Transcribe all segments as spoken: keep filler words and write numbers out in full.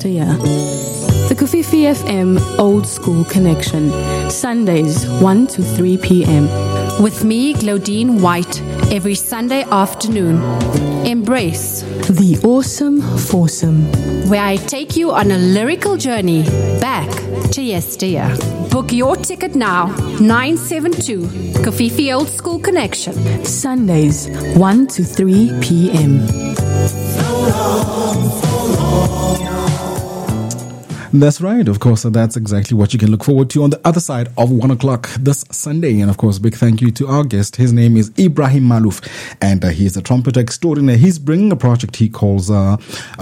Yeah. The Kofifi F M Old School Connection, Sundays one to three p.m. With me, Claudine White, every Sunday afternoon. Embrace the awesome foursome, where I take you on a lyrical journey back to yesteryear. Book your ticket now, nine seven two, Kofifi Old School Connection. Sundays one to three p.m. That's right. Of course, that's exactly what you can look forward to on the other side of one o'clock this Sunday. And of course, big thank you to our guest. His name is Ibrahim Malouf, and uh, he's a trumpeter extraordinaire. He's bringing a project he calls uh,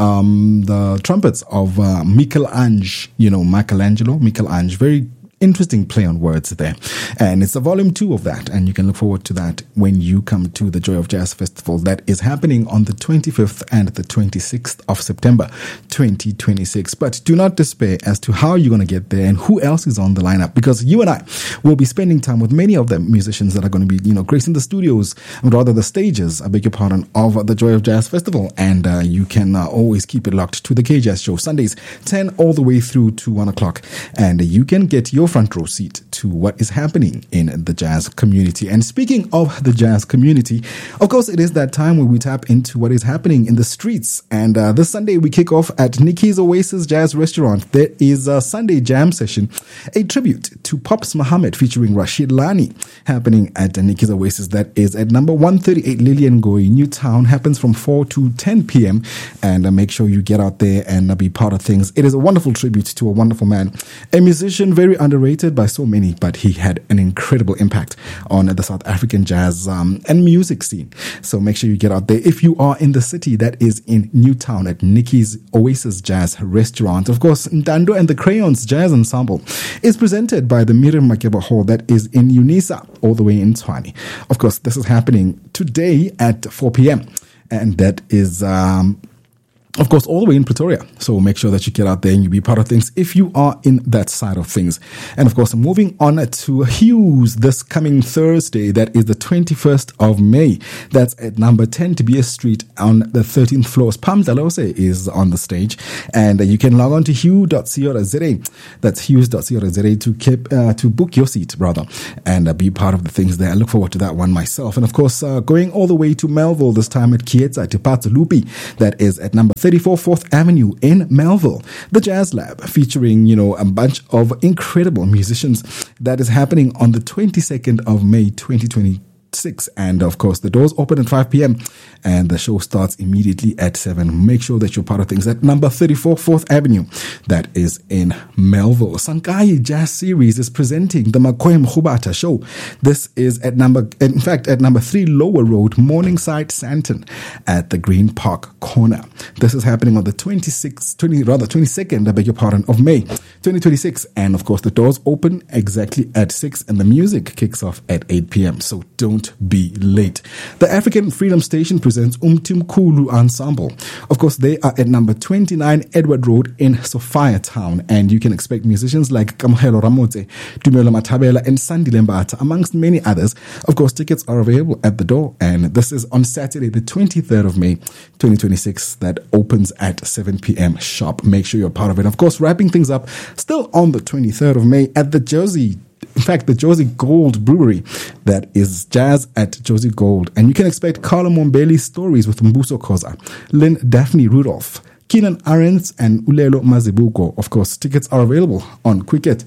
um, the Trumpets of uh, Michelangelo. You know, Michelangelo, Michelangelo. Very interesting play on words there. And it's a volume two of that. And you can look forward to that when you come to the Joy of Jazz Festival that is happening on the twenty-fifth and the twenty-sixth of September, twenty twenty-six. But do not despair as to how you're going to get there and who else is on the lineup, because you and I will be spending time with many of the musicians that are going to be, you know, gracing the studios, or rather the stages, I beg your pardon, of the Joy of Jazz Festival. And uh, you can uh, always keep it locked to the K-Jazz Show, Sundays, ten all the way through to one o'clock. And you can get your front row seat to what is happening in the jazz community. And speaking of the jazz community, of course, it is that time where we tap into what is happening in the streets. And uh, this Sunday, we kick off at Nikki's Oasis Jazz Restaurant. There is a Sunday jam session, a tribute to Pops Muhammad featuring Rashid Lani, happening at uh, Nikki's Oasis. That is at number one thirty-eight Lillian Goy, Newtown. Happens from four to ten p.m. And uh, make sure you get out there and uh, be part of things. It is a wonderful tribute to a wonderful man, a musician, very underrated by so many, but he had an incredible impact on the South African jazz um, and music scene. So make sure you get out there. If you are in the city, that is in Newtown at Nikki's Oasis Jazz Restaurant. Of course, Ntando and the Crayons Jazz Ensemble is presented by the Miriam Makeba Hall that is in Unisa, all the way in Tshwane. Of course, this is happening today at four p.m. and that is Um, of course, all the way in Pretoria. So make sure that you get out there and you be part of things if you are in that side of things. And of course, moving on to Hughes this coming Thursday. That is the twenty-first of May. That's at number ten Tobias Street on the thirteenth floor. Pam Dalose is on the stage. And uh, you can log on to hugh dot co dot za. That's hughes dot co dot za to keep, uh, to book your seat, rather, and uh, be part of the things there. I look forward to that one myself. And of course, uh, going all the way to Melville, this time at Kietza Tipatso Lupi. That is at number thirty-four fourth Avenue in Melville. The Jazz Lab, featuring, you know, a bunch of incredible musicians. That is happening on the twenty-second of May, twenty twenty-six. And of course, the doors open at five p.m. and the show starts immediately at seven. Make sure that you're part of things at number thirty-four fourth Avenue. That is in Melville. Sankai Jazz Series is presenting the Makoy Mkhubata show. This is at number, in fact, at number three Lower Road, Morningside, Sandton, at the Green Park Corner. This is happening on the twenty-sixth, twenty, rather twenty-second, I beg your pardon, of May, twenty twenty-six. And of course, the doors open exactly at six and the music kicks off at eight p.m. So don't be late. The African Freedom Station presents Umtimkulu Ensemble. Of course, they are at number twenty-nine Edward Road in Sophia Town, and you can expect musicians like Kamohelo Ramotse, Tumelo Matabela, and Sandy Lembata, amongst many others. Of course, tickets are available at the door, and this is on Saturday, the twenty-third of May, twenty twenty-six. That opens at seven p.m. sharp. Make sure you're part of it. Of course, wrapping things up, still on the twenty-third of May at the Jersey In fact, the Josie Gold Brewery. That is Jazz at Josie Gold. And you can expect Carlo Mombelli's stories with Mbuso Koza, Lynn Daphne Rudolph, Keenan Arends, and Ulelo Mazibuko. Of course, tickets are available on Quicket.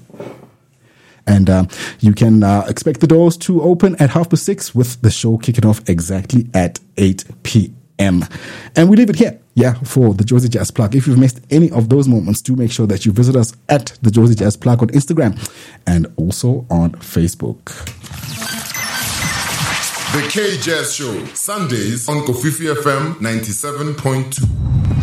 And uh, you can uh, expect the doors to open at half past six, with the show kicking off exactly at eight p.m. And we leave it here. Yeah, for the Josie Jazz Plug. If you've missed any of those moments, do make sure that you visit us at the Josie Jazz Plug on Instagram and also on Facebook. The K-Jazz Show, Sundays on Kofifi F M ninety-seven point two.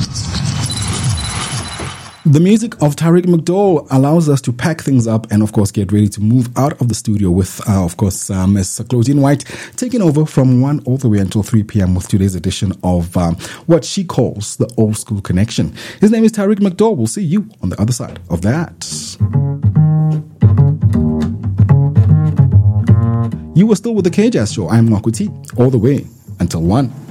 The music of Tariq McDowell allows us to pack things up and, of course, get ready to move out of the studio with, uh, of course, uh, Miss Claudine White taking over from one all the way until three p.m. with today's edition of um, what she calls the Old School Connection. His name is Tariq McDowell. We'll see you on the other side of that. You were still with the K-Jazz Show. I'm Makuti, all the way until one.